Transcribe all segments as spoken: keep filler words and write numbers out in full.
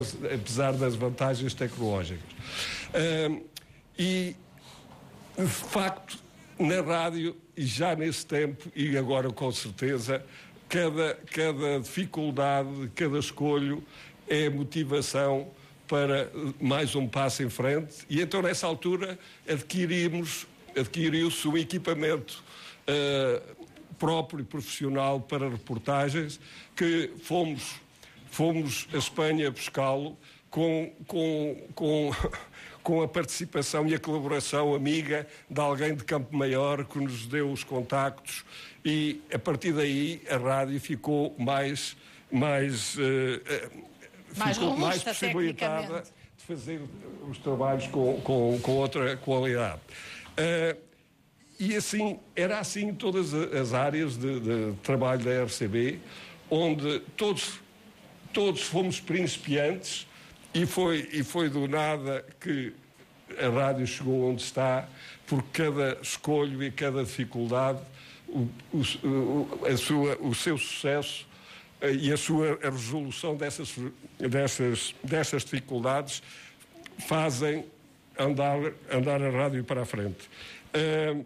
apesar das vantagens tecnológicas. Uh, e, de facto, na rádio, e já nesse tempo, e agora com certeza, cada, cada dificuldade, cada escolho é motivação para mais um passo em frente. E então, nessa altura, adquirimos, adquiriu-se um equipamento uh, próprio, profissional, para reportagens, que fomos, fomos a Espanha buscá-lo com, com, com, com a participação e a colaboração amiga de alguém de Campo Maior que nos deu os contactos, e a partir daí a rádio ficou mais, mais, uh, mais, ficou robusta, mais possibilitada de fazer os trabalhos com, com, com outra qualidade. Uh, e assim, era assim em todas as áreas de, de trabalho da R C B, onde todos, todos fomos principiantes, e foi, e foi do nada que a rádio chegou onde está, por cada escolho e cada dificuldade, o, o, a sua, o seu sucesso e a sua a resolução dessas, dessas, dessas dificuldades fazem andar, andar a rádio para a frente. Uh,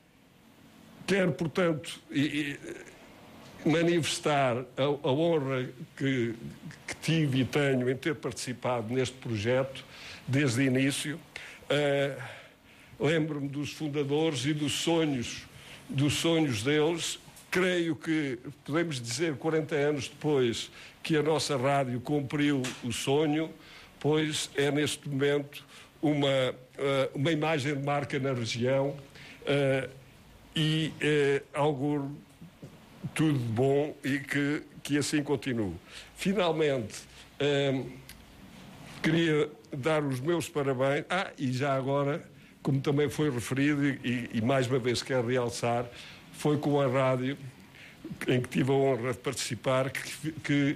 quero, portanto, e, e manifestar a, a honra que, que tive e tenho em ter participado neste projeto desde o início. Uh, lembro-me dos fundadores e dos sonhos, dos sonhos deles. Creio que podemos dizer, quarenta anos depois, que a nossa rádio cumpriu o sonho, pois é neste momento uma, uh, uma imagem de marca na região, uh, e uh, algo tudo de bom, e que, que assim continue. Finalmente, uh, queria dar os meus parabéns. Ah, e já agora, como também foi referido, e, e mais uma vez quero realçar, foi com a rádio em que tive a honra de participar que, que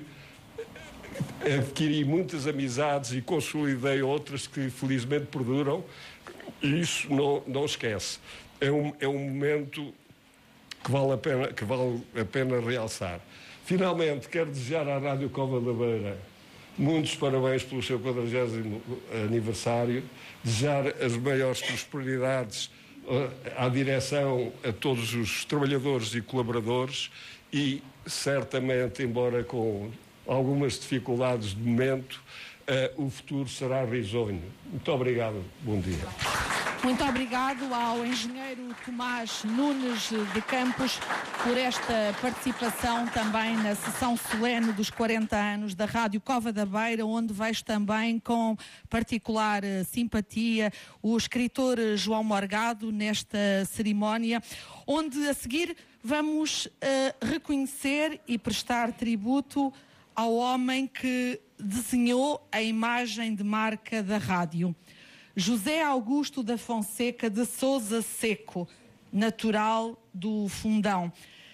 adquiri muitas amizades e consolidei outras que felizmente perduram, e isso não, não esquece. É um, é um momento que vale a pena, que vale a pena realçar. Finalmente, quero desejar à Rádio Cova da Beira muitos parabéns pelo seu quadragésimo aniversário, desejar as maiores prosperidades à direção, a todos os trabalhadores e colaboradores, e certamente, embora com algumas dificuldades de momento, uh, o futuro será risonho. Muito obrigado, bom dia. Muito obrigado ao engenheiro Tomás Nunes de Campos por esta participação também na sessão solene dos quarenta anos da Rádio Cova da Beira, onde vejo também com particular simpatia o escritor João Morgado nesta cerimónia, onde a seguir vamos uh, reconhecer e prestar tributo ao homem que desenhou a imagem de marca da rádio. José Augusto da Fonseca de Sousa Seco, natural do Fundão.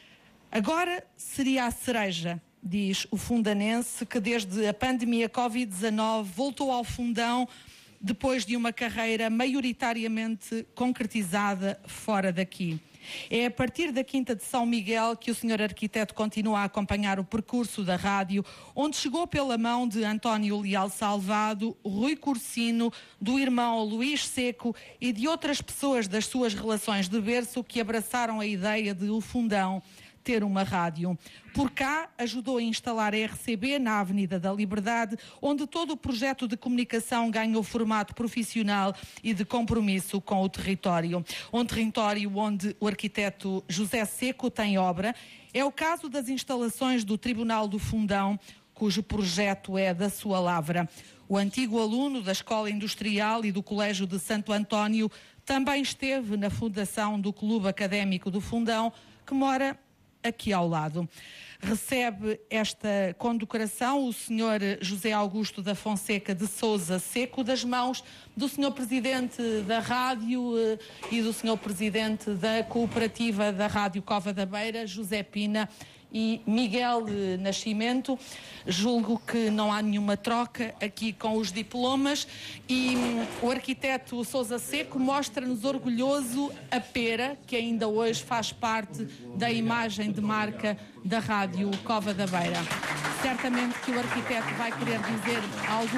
Agora seria a cereja, diz o fundanense, que desde a pandemia covid dezanove voltou ao Fundão depois de uma carreira maioritariamente concretizada fora daqui. É a partir da Quinta de São Miguel que o senhor arquiteto continua a acompanhar o percurso da rádio, onde chegou pela mão de António Leal Salvado, Rui Cursino, do irmão Luís Seco e de outras pessoas das suas relações de berço que abraçaram a ideia de o Fundão ter uma rádio. Por cá, ajudou a instalar a R C B na Avenida da Liberdade, onde todo o projeto de comunicação ganhou formato profissional e de compromisso com o território. Um território onde o arquiteto José Seco tem obra. É o caso das instalações do Tribunal do Fundão, cujo projeto é da sua lavra. O antigo aluno da Escola Industrial e do Colégio de Santo António também esteve na fundação do Clube Académico do Fundão, que mora aqui ao lado. Recebe esta condecoração o senhor José Augusto da Fonseca de Sousa Seco, das mãos do senhor Presidente da Rádio e do senhor Presidente da Cooperativa da Rádio Cova da Beira, José Pina e Miguel Nascimento. Julgo que não há nenhuma troca aqui com os diplomas, e hum, o arquiteto Sousa Seco mostra-nos orgulhoso a pera, que ainda hoje faz parte da imagem de marca da Rádio Cova da Beira. certamente que o arquiteto vai querer dizer algo